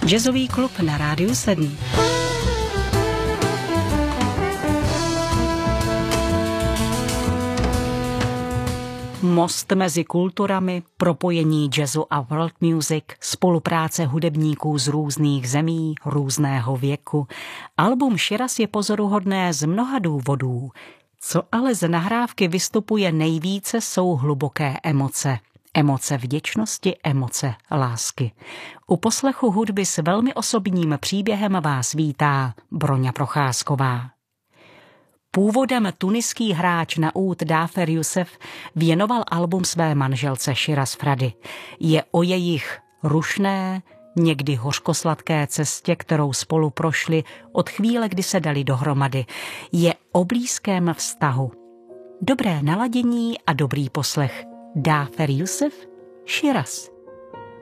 Jazzový klub na Rádiu 7. Most mezi kulturami, propojení jazzu a world music, spolupráce hudebníků z různých zemí, různého věku. Album Shiraz je pozoruhodné z mnoha důvodů. Co ale z nahrávky vystupuje nejvíce, jsou hluboké emoce. Emoce vděčnosti, emoce lásky. U poslechu hudby s velmi osobním příběhem vás vítá Broňa Procházková. Původem tuniský hráč na úd Daafer Youssef věnoval album své manželce Shiraz Frady. Je o jejich rušné, někdy hořkosladké cestě, kterou spolu prošli od chvíle, kdy se dali dohromady. Je o blízkém vztahu. Dobré naladění a dobrý poslech. Daafer Youssef, Shiraz.